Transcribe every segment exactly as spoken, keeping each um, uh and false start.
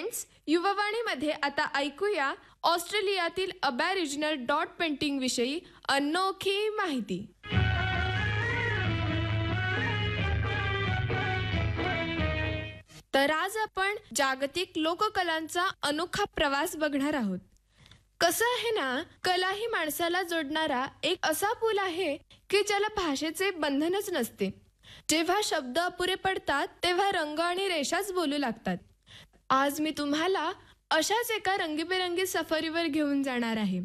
Friends, युववाणीमध्ये आता ऐकूया ऑस्ट्रेलियातील अबॅरिजिनल डॉट पेंटिंग विषयी अनोखी माहिती. तर आज आपण जागतिक लोककलांचा अनोखा प्रवास बघणार आहोत. कसं आहे ना, कला ही माणसाला जोडणारा एक असा पूल आहे की ज्याला भाषेचे बंधनच नसते. जेव्हा शब्द अपुरे पडतात तेव्हा रंग आणि रेषाच बोलू लागतात. आज मी तुम्हाला अशाच एका रंगीबेरंगी सफरीवर घेऊन जाणार आहे,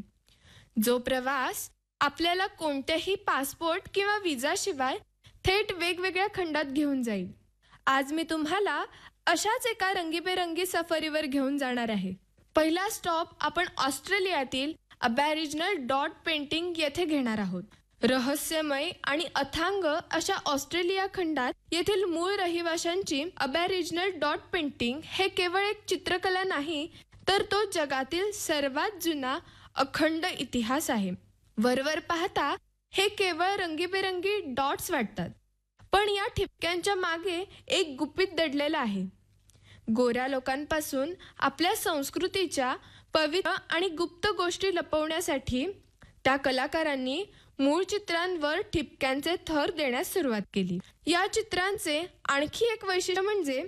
जो प्रवास आपल्याला कोणत्याही पासपोर्ट किंवा विजाशिवाय थेट वेगवेगळ्या खंडात घेऊन जाईल. आज मी तुम्हाला अशाच एका रंगीबेरंगी सफरीवर घेऊन जाणार आहे. पहिला स्टॉप आपण ऑस्ट्रेलियातील अबॅरिजिनल डॉट पेंटिंग येथे घेणार आहोत. रहस्यमय आणि अथांग अशा ऑस्ट्रेलिया खंडात येथील मूळ रहिवाशांची अबॅरिजिनल डॉट पेंटिंग हे केवळ एक चित्रकला नाही, तर तो जगातील सर्वात जुना अखंड इतिहास आहे. वरवर पाहता हे केवळ रंगीबेरंगी डॉट्स वाटतात, पण या ठिपक्यांच्या मागे एक गुपित दडलेलं आहे. गोऱ्या लोकांपासून आपल्या संस्कृतीच्या पवित्र आणि गुप्त गोष्टी लपवण्यासाठी त्या कलाकारांनी मूळ चित्रांवर ठिपक्यांचे थर देण्यास सुरुवात केली. या चित्रांचे आणखी एक वैशिष्ट्य म्हणजे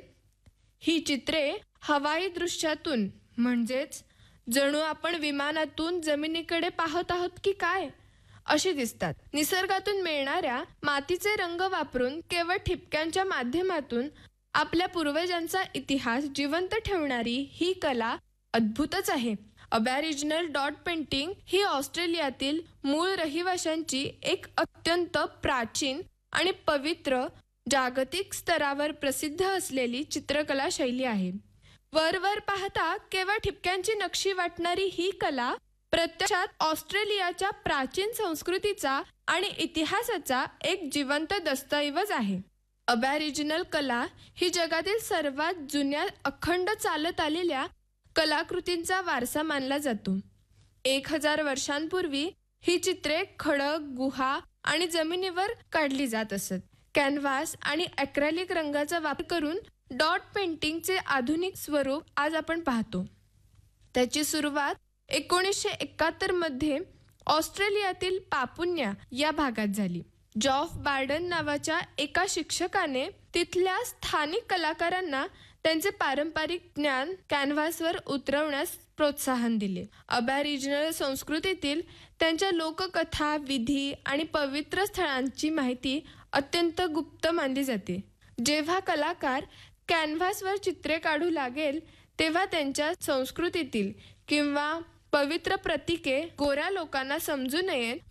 ही चित्रे हवाई दृश्यातून, म्हणजेच जणू आपण विमानातून जमिनीकडे पाहत आहोत की काय अशी दिसतात. निसर्गातून मिळणाऱ्या मातीचे रंग वापरून केवळ ठिपक्यांच्या माध्यमातून आपल्या पूर्वजांचा इतिहास जिवंत ठेवणारी ही कला अद्भुतच आहे. अबॅरिजिनल डॉट पेंटिंग ही ऑस्ट्रेलियातील मूळ रहिवाशांची एक अत्यंत प्राचीन आणि पवित्र, जागतिक स्तरावर प्रसिद्ध असलेली चित्रकला शैली आहे. वरवर पाहता केवळ ठिपक्यांची नक्षी वाटणारी ही कला प्रत्यक्षात ऑस्ट्रेलियाच्या प्राचीन संस्कृतीचा आणि इतिहासाचा एक जिवंत दस्तऐवज आहे. अबॅरिजिनल कला ही जगातील सर्वात जुन्या अखंड चालत आलेल्या कलाकृतींचा वारसा मानला जातो. एक हजार वर्षांपूर्वी ही चित्रे खडक, गुहा आणि जमिनीवर काढली जात असत. कॅनव्हास आणि ॲक्रेलिक रंगाचा वापर करून डॉट पेंटिंगचे आधुनिक स्वरूप आज आपण पाहतो. त्याची सुरुवात एकोणीसशे एकाहत्तर मध्ये ऑस्ट्रेलियातील पापुन्या या भागात झाली. जॉफ बार्डन नावाच्या एका शिक्षकाने तिथल्या स्थानिक कलाकारांना त्यांचे पारंपरिक ज्ञान कॅनव्हासवर उतरवण्यास प्रोत्साहन दिले. अबॅरिजिनल संस्कृतीतील त्यांच्या लोककथा, विधी आणि पवित्र स्थळांची माहिती अत्यंत गुप्त मानली जाते. जेव्हा कलाकार कॅनव्हासवर चित्रे काढू लागेल तेव्हा त्यांच्या संस्कृतीतील किंवा पवित्र प्रतीके गोऱ्या लोकांना समजू नयेत